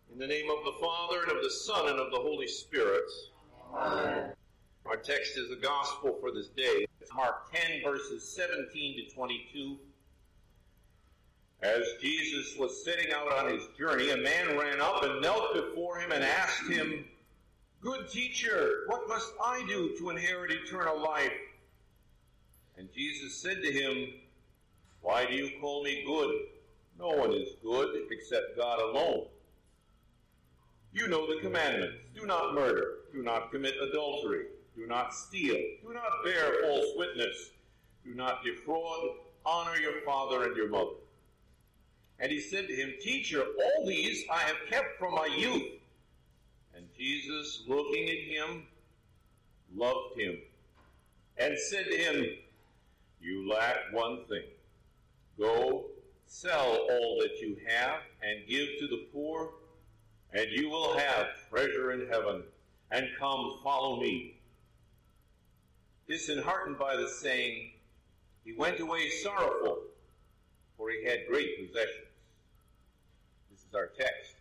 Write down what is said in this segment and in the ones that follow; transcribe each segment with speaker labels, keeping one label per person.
Speaker 1: In the name of the Father, and of the Son, and of the Holy Spirit. Amen. Our text is the gospel for this day. It's Mark 10, verses 17 to 22. As Jesus was setting out on his journey, a man ran up and knelt before him and asked him, "Good teacher, what must I do to inherit eternal life?" And Jesus said to him, "Why do you call me good? No one is good except God alone. You know the commandments. Do not murder. Do not commit adultery. Do not steal. Do not bear false witness. Do not defraud. Honor your father and your mother." And he said to him, "Teacher, all these I have kept from my youth." And Jesus, looking at him, loved him, and said to him, "You lack one thing. Go, sell all that you have, and give to the poor, and you will have treasure in heaven, and come, follow me." Disheartened by the saying, he went away sorrowful, for he had great possessions. This is our text.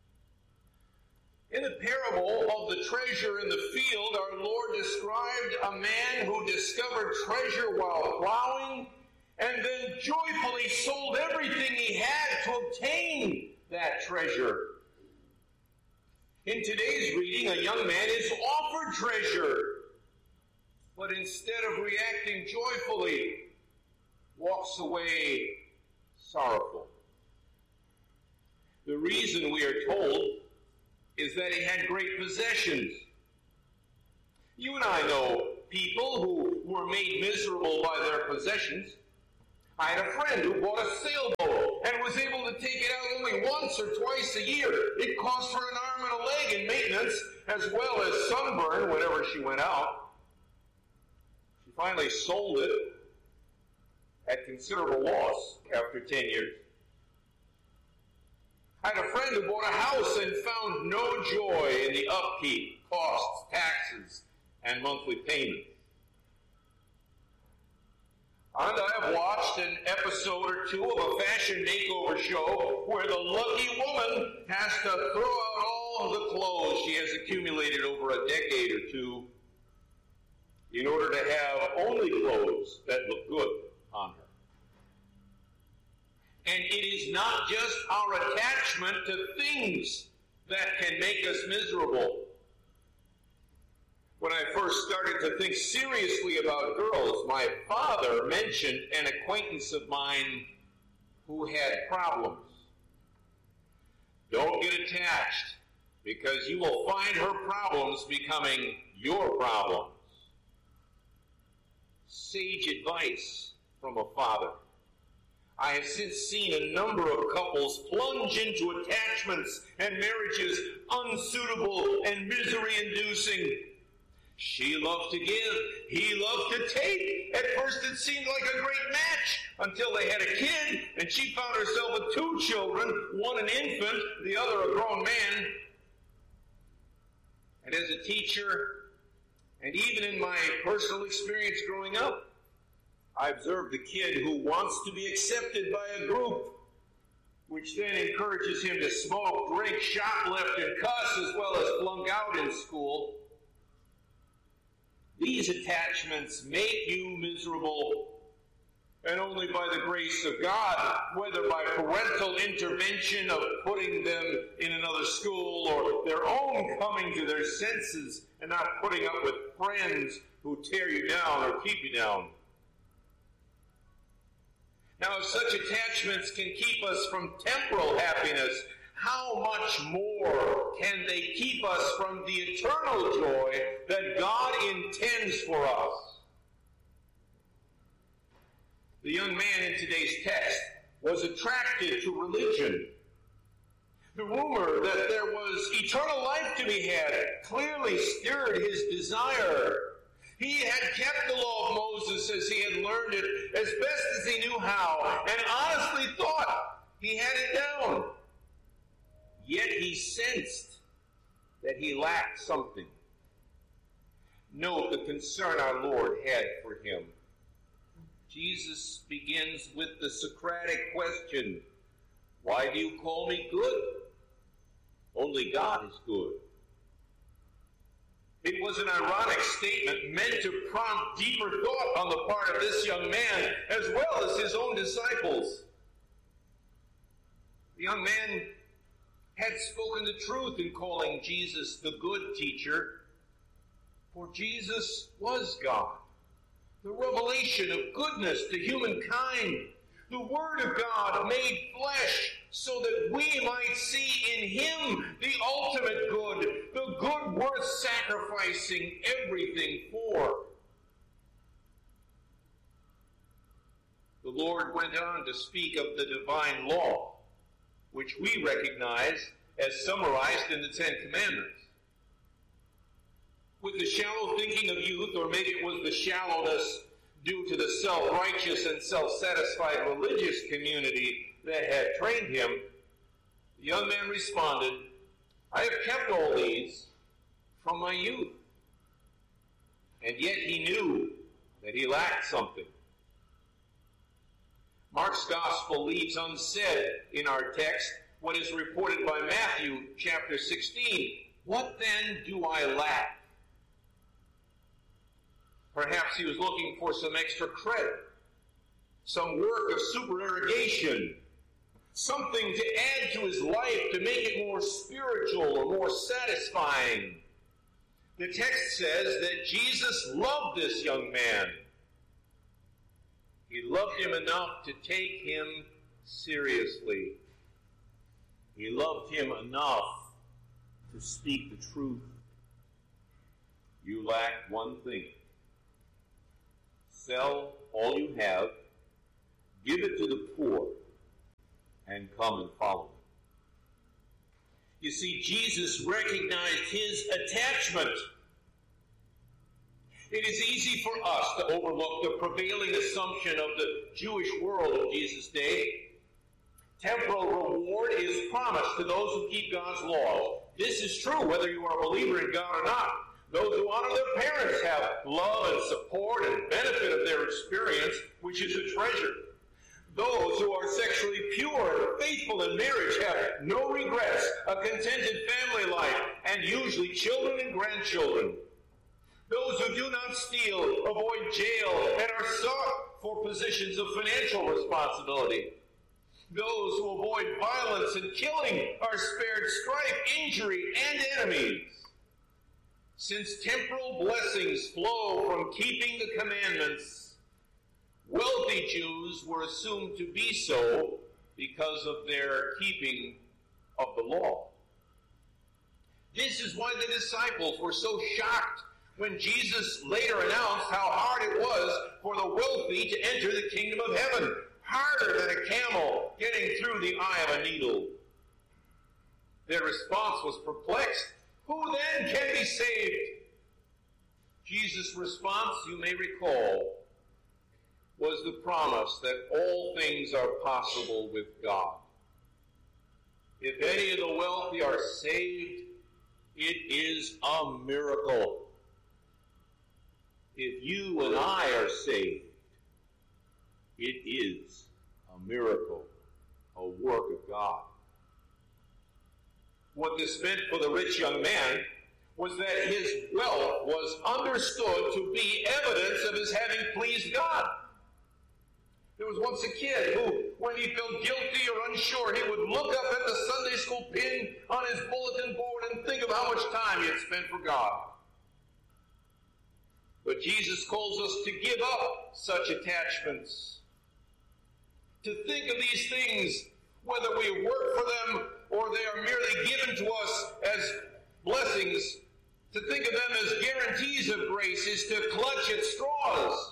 Speaker 1: In the parable of the treasure in the field, our Lord described a man who discovered treasure while plowing, and then joyfully sold everything he had to obtain that treasure. In today's reading, a young man is offered treasure, but instead of reacting joyfully, walks away sorrowful. The reason, we are told, is that he had great possessions. You and I know people who were made miserable by their possessions. I had a friend who bought a sailboat and was able to take it out only once or twice a year. It cost her an arm and a leg in maintenance, as well as sunburn whenever she went out. She finally sold it at considerable loss after 10 years. I had a friend who bought a house and found no joy in the upkeep, costs, taxes, and monthly payments. And I have watched an episode or two of a fashion makeover show where the lucky woman has to throw out all the clothes she has accumulated over a decade or two in order to have only clothes that look good on her. And it is not just our attachment to things that can make us miserable. When I first started to think seriously about girls, my father mentioned an acquaintance of mine who had problems. Don't get attached, because you will find her problems becoming your problems. Sage advice from a father. I have since seen a number of couples plunge into attachments and marriages unsuitable and misery-inducing. She loved to give, he loved to take. At first it seemed like a great match until they had a kid, and she found herself with 2 children, one an infant, the other a grown man. And as a teacher, and even in my personal experience growing up, I observed the kid who wants to be accepted by a group, which then encourages him to smoke, drink, shoplift, and cuss, as well as flunk out in school. These attachments make you miserable, and only by the grace of God, whether by parental intervention of putting them in another school or their own coming to their senses and not putting up with friends who tear you down or keep you down. Now, if such attachments can keep us from temporal happiness, how much more can they keep us from the eternal joy that God intends for us? The young man in today's text was attracted to religion. The rumor that there was eternal life to be had clearly stirred his desire. He had kept the law of Moses as he had learned it, as best as he knew how, and honestly thought he had it down. Yet he sensed that he lacked something. Note the concern our Lord had for him. Jesus begins with the Socratic question, "Why do you call me good?" Only God is good. It was an ironic statement meant to prompt deeper thought on the part of this young man, as well as his own disciples. The young man had spoken the truth in calling Jesus the good teacher, for Jesus was God, the revelation of goodness to humankind, the Word of God made flesh, so that we might see in Him the ultimate good, the good worth sacrificing everything for. The Lord went on to speak of the divine law, which we recognize as summarized in the Ten Commandments. With the shallow thinking of youth, or maybe it was the shallowness due to the self-righteous and self-satisfied religious community that had trained him, the young man responded, "I have kept all these from my youth." And yet he knew that he lacked something. Mark's gospel leaves unsaid in our text what is reported by Matthew chapter 16. What then do I lack? Perhaps he was looking for some extra credit, some work of supererogation, something to add to his life to make it more spiritual or more satisfying. The text says that Jesus loved this young man. He loved him enough to take him seriously. He loved him enough to speak the truth. You lack one thing. Sell all you have, give it to the poor, and come and follow me. You see, Jesus recognized his attachment. It is easy for us to overlook the prevailing assumption of the Jewish world of Jesus' day. Temporal reward is promised to those who keep God's laws. This is true whether you are a believer in God or not. Those who honor their parents have love and support and benefit of their experience, which is a treasure. Those who are sexually pure and faithful in marriage have no regrets, a contented family life, and usually children and grandchildren. Those who do not steal avoid jail and are sought for positions of financial responsibility. Those who avoid violence and killing are spared strife, injury, and enemies. Since temporal blessings flow from keeping the commandments, wealthy Jews were assumed to be so because of their keeping of the law. This is why the disciples were so shocked when Jesus later announced how hard it was for the wealthy to enter the kingdom of heaven, harder than a camel getting through the eye of a needle. Their response was perplexed. Who then can be saved? Jesus' response, you may recall, was the promise that all things are possible with God. If any of the wealthy are saved, it is a miracle. If you and I are saved, it is a miracle, a work of God. What this meant for the rich young man was that his wealth was understood to be evidence of his having pleased God. There was once a kid who, when he felt guilty or unsure, he would look up at the Sunday school pin on his bulletin board and think of how much time he had spent for God. But Jesus calls us to give up such attachments, to think of these things, whether we work for them or they are merely given to us as blessings, to think of them as guarantees of grace is to clutch at straws.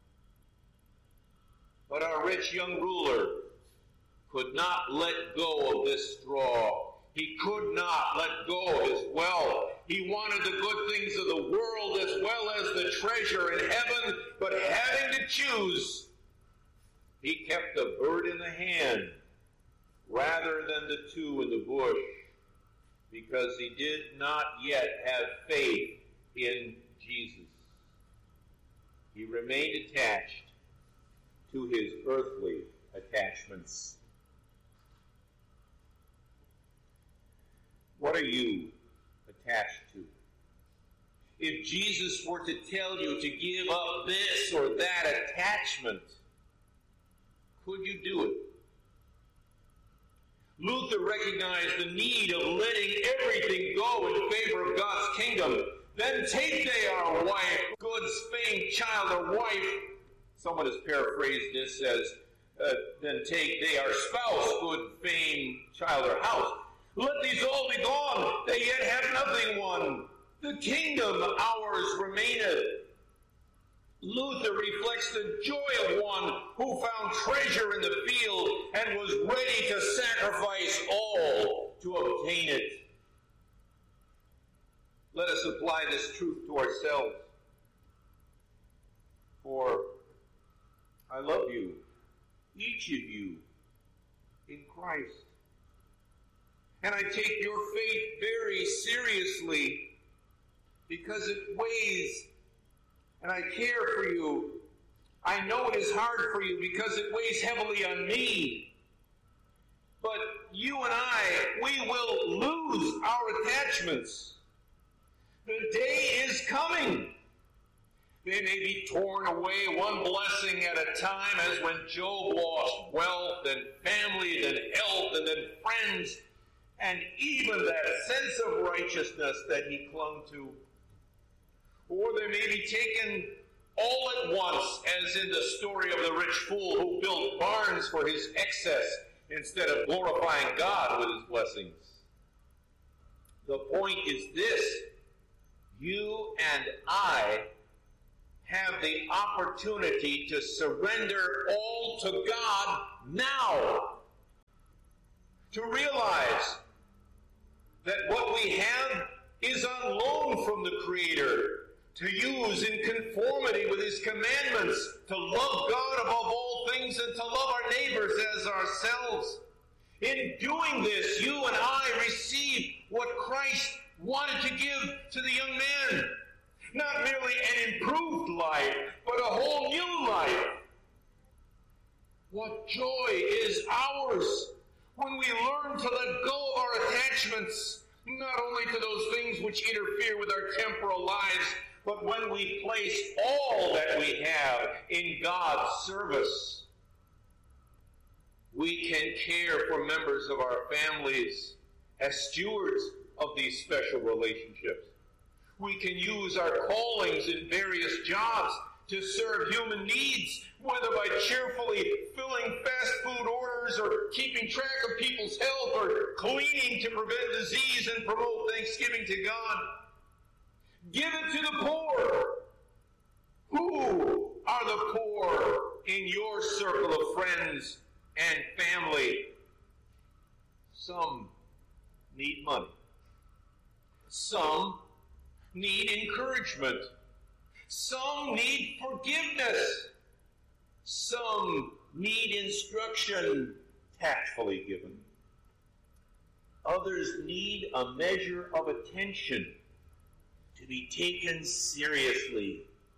Speaker 1: But our rich young ruler could not let go of this straw. He could not let go of his wealth. He wanted the good things of the world as well as the treasure in heaven, but having to choose, he kept the bird in the hand rather than the two in the bush, because he did not yet have faith in Jesus. He remained attached to his earthly attachments. What What are you attached to? If Jesus were to tell you to give up this or that attachment, could you do it? Luther recognized the need of letting everything go in favor of God's kingdom. Then take they our wife, goods, fame, child, or wife. Someone has paraphrased this as, then take they our spouse, good, fame, child, or house. Let these all be gone, they yet have nothing won. The kingdom ours remaineth. Luther reflects the joy of one who found treasure in the field and was ready to sacrifice all to obtain it. Let us apply this truth to ourselves. For I love you, each of you, in Christ. And I take your faith very seriously because it weighs, and I care for you. I know it is hard for you because it weighs heavily on me. But you and I, we will lose our attachments. The day is coming. They may be torn away one blessing at a time, as when Job lost wealth and family, then health, and then friends, and even that sense of righteousness that he clung to. Or they may be taken all at once, as in the story of the rich fool who built barns for his excess instead of glorifying God with his blessings. The point is this: you and I have the opportunity to surrender all to God now. To realize that what we have is on loan from the Creator, to use in conformity with His commandments, to love God above all things and to love our neighbors as ourselves. In doing this, you and I receive what Christ wanted to give to the young man. Not merely an improved life, but a whole new life. What joy is ours when we learn to let go of our attachments, not only to those things which interfere with our temporal lives, but when we place all that we have in God's service. We can care for members of our families as stewards of these special relationships. We can use our callings in various jobs to serve human needs, whether by cheerfully filling fast food orders or keeping track of people's health or cleaning to prevent disease and promote thanksgiving to God. Give it to the poor. Who are the poor in your circle of friends and family? Some need money. Some need encouragement. Some need forgiveness. Some need instruction tactfully given. Others need a measure of attention to be taken seriously.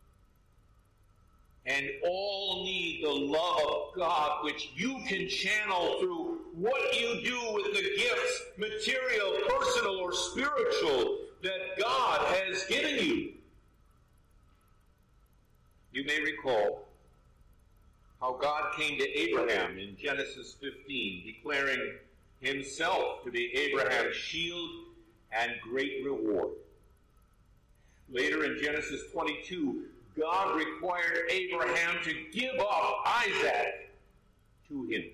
Speaker 1: And all need the love of God, which you can channel through what you do with the gifts, material, personal, or spiritual, that God has given you. You may recall how God came to Abraham in Genesis 15, declaring himself to be Abraham's shield and great reward. Later in Genesis 22, God required Abraham to give up Isaac to him.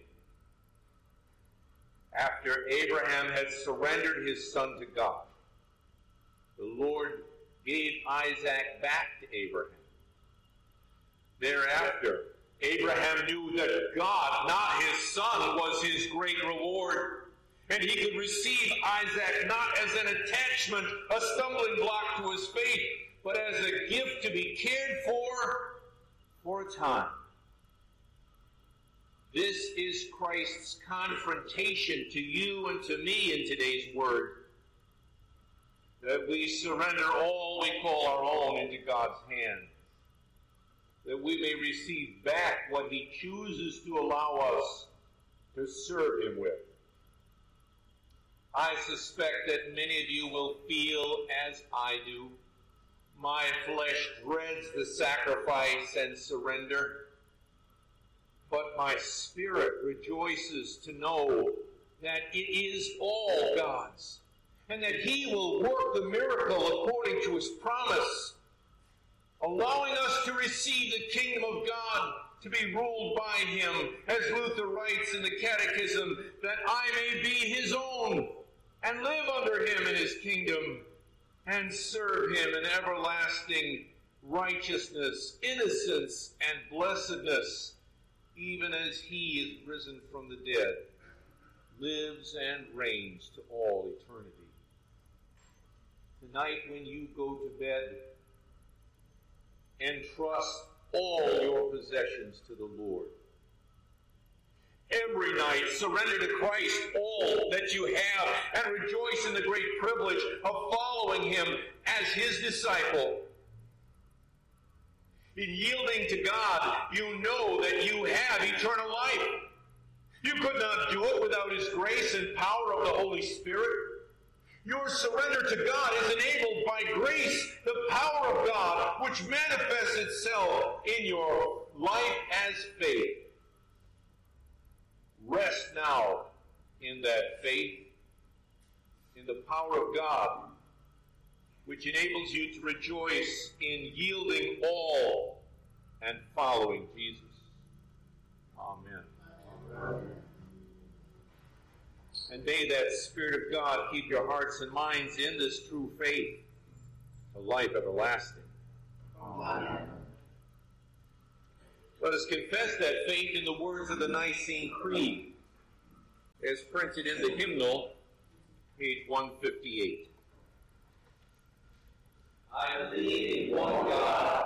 Speaker 1: After Abraham had surrendered his son to God, the Lord gave Isaac back to Abraham. Thereafter, Abraham knew that God, not his son, was his great reward. And he could receive Isaac not as an attachment, a stumbling block to his faith, but as a gift to be cared for a time. This is Christ's confrontation to you and to me in today's word, that we surrender all we call our own into God's hands, that we may receive back what He chooses to allow us to serve Him with. I suspect that many of you will feel as I do. My flesh dreads the sacrifice and surrender, but my spirit rejoices to know that it is all God's, and that He will work the miracle according to His promise, allowing us to receive the kingdom of God, to be ruled by Him, as Luther writes in the Catechism, that I may be His own, and live under Him in His kingdom, and serve Him in everlasting righteousness, innocence, and blessedness, even as He is risen from the dead, lives and reigns to all eternity. Tonight when you go to bed, entrust all your possessions to the Lord. Every night, surrender to Christ all that you have and rejoice in the great privilege of following Him as His disciple. In yielding to God, you know that you have eternal life. You could not do it without His grace and power of the Holy Spirit. Your surrender to God is enabled by grace, the power of God, which manifests itself in your life as faith. Rest now in that faith, in the power of God, which enables you to rejoice in yielding all and following Jesus. Amen. And may that Spirit of God keep your hearts and minds in this true faith to life everlasting. Amen. Let us confess that faith in the words of the Nicene Creed, as printed in the hymnal, page 158. I believe in one God,